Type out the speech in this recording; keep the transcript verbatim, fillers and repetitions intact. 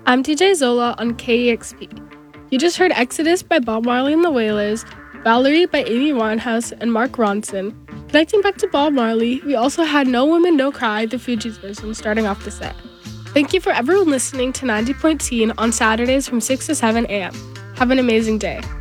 I'm T J Zola on K E X P. You just heard Exodus by Bob Marley and the Wailers, Valerie by Amy Winehouse, and Mark Ronson. Connecting back to Bob Marley, we also had No Women, No Cry, the Fugees version, starting off the set. Thank you for everyone listening to ninety point Teen on Saturdays from six to seven a.m. Have an amazing day.